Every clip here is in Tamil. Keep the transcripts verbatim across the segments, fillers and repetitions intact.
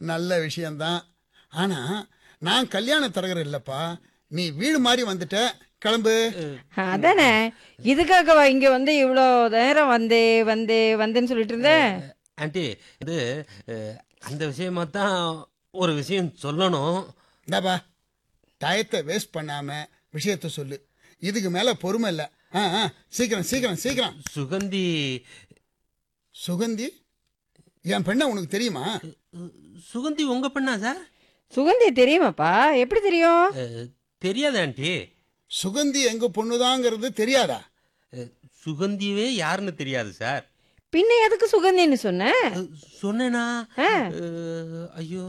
நல்ல விஷயம்தான். ஆனா நான் கல்யாண தரகர் இல்லப்பா, நீ வீடு மாதிரி வந்துட்ட, கிளம்பு. அதானே, இதுக்காகவா இங்க வந்து இவ்வளோ நேரம் வந்தே வந்தே வந்தேன்னு சொல்லிட்டு இருந்தேன். ஆண்டி இது அஹ், அந்த விஷயமா தான் ஒரு விஷயம் சொல்லணும். இந்தாப்பா, டயத்தை வேஸ்ட் பண்ணாம விஷயத்த சொல்லு. இதுக்கு மேல பொறுமை இல்லை. ஆ ஆ, சீக்கிரம் சீக்கிரம் சீக்கிரம். சுகந்தி சுகந்தி என் பெண்ணை உனக்கு தெரியுமா? சுகந்தி உங்க பெண்ணா சார்? சுகந்தி தெரியுமாப்பா? எப்படி தெரியும்? அஹ், தெரியாது ஆண்டி. சுகந்தி எங்க பொண்ணுதாங்கிறது தெரியாதா? அஹ், சுகந்தியவே யாருன்னு தெரியாது சார். பின்ன எதுக்கு சுகந்தின்னு சொன்ன? அஹ், சொன்னேனா? ஆ. அஹ், ஐயோ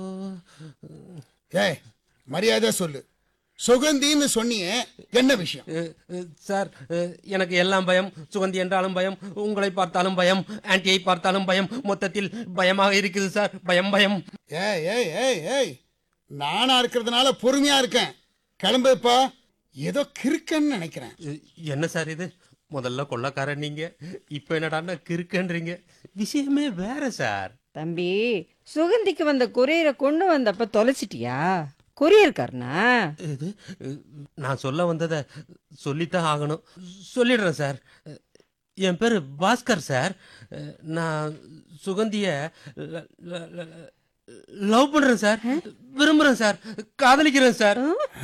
ஏய், மரியாதை சொல்லு. சுகந்தின்னு சொன்னியே, என்ன விஷயம்? அஹ், அஹ், சார், அஹ், எனக்கு எல்லாம் பயம். சுகந்தி என்றாலும் பயம், உங்களை பார்த்தாலும் பயம், ஆன்ட்டியை பார்த்தாலும் பயம், மொத்தத்தில் பயமாக இருக்குது சார். பயம் பயம். ஏய் ஏய் ஏய் ஏய், நானா இருக்கிறதுனால பொறுமையா இருக்கேன். கிளம்புப்பா. ஏதோ கிறுக்கன்னு நினைக்கிறேன். அஹ், என்ன சார் இது? முதல்ல கொள்ளக்காரன் நீங்க, இப்ப என்னடான்னா கிறுக்கன்றீங்க. விஷயமே வேற சார். தம்பி, சுகந்திக்கு வந்த கொரியரை கொண்டு வந்தப்ப தொலைச்சிட்டியா? கொரியர்காரனா? இது அஹ், நான் சொல்ல வந்ததை சொல்லித்தான் ஆகணும். சொல்லிடுறேன் சார். அஹ், என் பேர் பாஸ்கர் சார். அஹ், நான் சுகந்திய ல- ல- ல- லவ் பண்றேன் சார். விரும்புறேன் சார். காதலிக்கிறேன் சார்.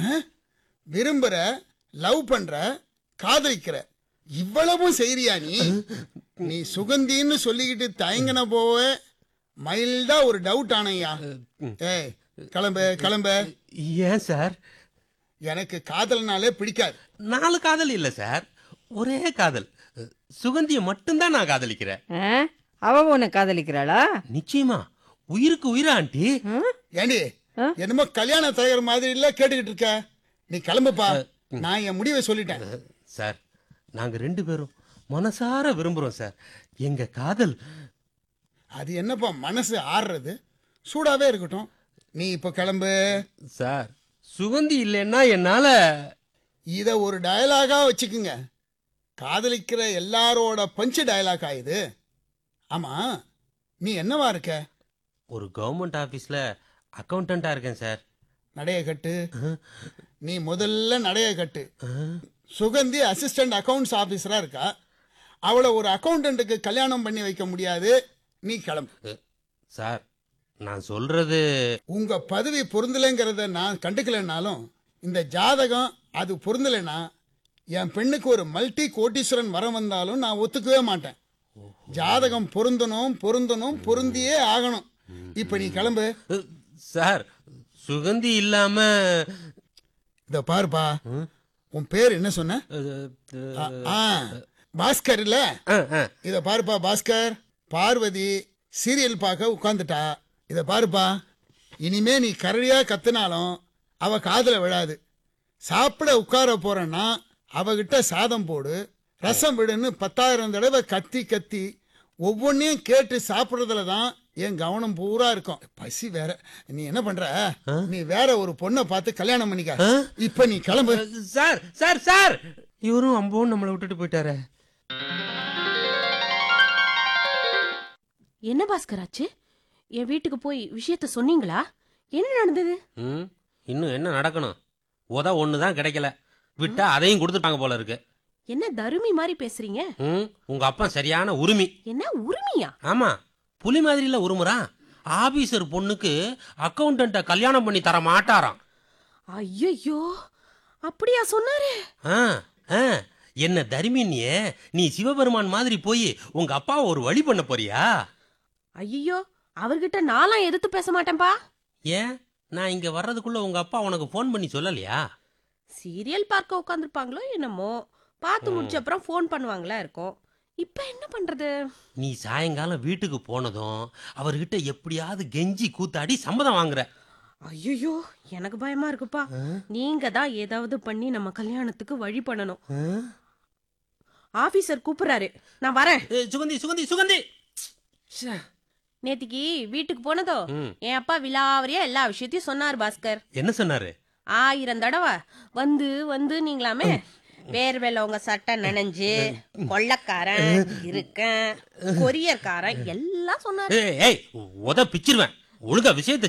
விரும்புற, லவ் பண்ற, காதலிக்கிற, இவ்வளவும் செய்றியா நீ? நீ சுகந்தின்னு சொல்லிக்கிட்டு தயங்கின போவ மைல்டா ஒரு டவுட் ஆனையா. ஏய், கிளம்பு கிளம்பு. ஏன் சார்? எனக்கு காதல்னாலே பிடிக்காது. நாலு காதல் இல்ல சார், ஒரே காதல். அஹ், சுகந்திய மட்டும்தான் நான் காதலிக்கிறேன். ஆ? அவ உன்னை காதலிக்கிறாளா? நிச்சயமா. உயிருக்கு உயிரா ஆண்டி. ஏண்டி, என்னமோ கல்யாண தரகர் மாதிரி இல்ல கேட்டுக்கிட்டு இருக்க. நீ கிளம்புப்பா. நான் என் முடிவை சொல்லிட்டேன். அஹ், சார், நாங்க ரெண்டு பேரும் மனசார விரும்புறோம் சார். எங்க காதல். அது என்னப்பா மனசு ஆடுறது? சூடாவே இருக்கட்டும். நீ இப்ப கிளம்பு. சார், சுகந்தி இல்லைன்னா என்னால. இத ஒரு டயலாகா வச்சுக்குங்க. காதலிக்கிற எல்லாரோட பஞ்சு டயலாகா இது. ஆமா, நீ என்னவா இருக்க? ஒரு கவர்மெண்ட் ஆபீஸ்ல அக்கௌண்டண்டா இருக்கேன் சார். நடைய கட்டு. நீ முதல்ல நடைய கட்டு. சுகந்தி அசிஸ்டன்ட் அக்கவுண்ட்ஸ் ஆபீசரா இருக்கா. அவளை ஒரு அக்கௌண்டன்ட்டுக்கு கல்யாணம் பண்ணி வைக்க முடியாது. நீ கிளம்பு. அஹ், சார், நான் சொல்றது. உங்க பதவி பொருந்தலைங்கிறத நான் கண்டுக்கலைன்னாலும் இந்த ஜாதகம் அது பொருந்தலைன்னா என் பெண்ணுக்கு ஒரு மல்டி கோட்டீஸ்வரன் வரம் வந்தாலும் நான் ஒத்துக்கவே மாட்டேன். ஜாதகம் பொருந்தணும் பொருந்தணும் பொருந்தியே ஆகணும். இப்ப நீ கிளம்பு. அஹ், சார், சுகந்தி இல்லாம. இத பாருப்பா, உன் பேர் என்ன சொன்ன? அஹ், ஆ, ஆ, பாஸ்கர் இல்ல? அஹ், அஹ். இத பாருப்பா பாஸ்கர். பார்வதி சீரியல் பார்க்க உட்கார்ந்துட்டா. இத பாருப்பா, இனிமே நீ கரடியா கத்துனாலும் அவ காதுல விழாது. சாப்பிட உட்கார போறேன்னா அவகிட்ட சாதம் போடு, ரசம் விடுன்னு பத்தாயிரம் தடவை கத்தி கத்தி ஒவ்வொன்னையும் கேட்டு சாப்பிடுறதுல தான் என் கவனம் பூரா இருக்கும். பசி வேற. நீ என்ன பண்ற? நீ வேற ஒரு பொண்ணை பார்த்து கல்யாணம் பண்ணிக்க. இப்ப நீ கிளம்பு. சார் சார் சார், இவரும் அம்போன்னு நம்மளை விட்டுட்டு போயிட்டாரே. என்ன பாஸ்கர் ஆச்சு? என் வீட்டுக்கு போய் விஷயத்த சொன்னீங்களா? என்ன நடந்தது? ம், இன்னும் என்ன நடக்கணும்? உத ஒண்ணுதான் கிடைக்கல, விட்டா அதையும் கொடுத்துட்டாங்க போல இருக்கு. என்ன தருமி மாதிரி பேசுறீங்க? ம், உங்க அப்பா சரியான உரிமை. என்ன உரிமையா? ஆமா, புலி மாதிரில உருமுறான். ஆபீசர் பொண்ணுக்கு அக்கௌண்டன்ட்ட கல்யாணம் பண்ணி தர மாட்டாராம். ஐயோ, அப்படியா சொன்னாரு? ஆ, ஆ, என்ன தருமினியே, நீ சிவபெருமான் மாதிரி போய் உங்க அப்பாவை ஒரு வழி பண்ண போறியா? ஐயோ, அவர்கிட்ட நான்லாம் எதிர்த்து பேச மாட்டேன்பா. ஏன், நான் இங்க வர்றதுக்குள்ள உங்க அப்பா உனக்கு போன் பண்ணி சொல்லலையா? சீரியல் பார்க்க உட்காந்துருப்பாங்களோ என்னமோ, பார்த்து முடிச்ச அப்புறம் ஃபோன் பண்ணுவாங்களா இருக்கும். இப்ப என்ன பண்றது? நீ சாயங்காலம் வீட்டுக்கு போனதும் அவர்கிட்ட எப்படியாவது கெஞ்சி கூத்தாடி சம்மதம் வாங்குற. ஐயோ, எனக்கு பயமா இருக்குப்பா. நீங்க தான் ஏதாவது பண்ணி நம்ம கல்யாணத்துக்கு வழி பண்ணணும். ஆபீசர் கூப்பிடுறாரு, நான் வரேன். ஏய், சுகந்தி சுகந்தி சுகந்தி. ச்சே. நேத்திக்கு வீட்டுக்கு போனதோ ம். என் அப்பா விலாவரியா எல்லா விஷயத்தையும் சொன்னார் பாஸ்கர். என்ன சொன்னாரு? ஆயிரம் தடவை வந்து வந்து நீங்களாமே வேர்வேல உங்க சட்டை நனைஞ்சு கொள்ளக்காரன் இருக்கேன் கொரியர்காரன் எல்லாம் சொன்னாரு. ஏய், ஏய், உத பிச்சிருவேன். ஒழுங்கா விஷயத்தை